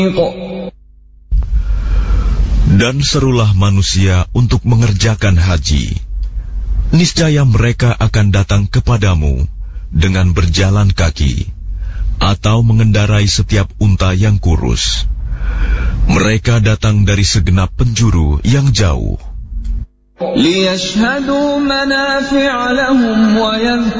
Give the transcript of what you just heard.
Dan serulah manusia untuk mengerjakan haji. Niscaya mereka akan datang kepadamu dengan berjalan kaki atau mengendarai setiap unta yang kurus. Mereka datang dari segenap penjuru yang jauh.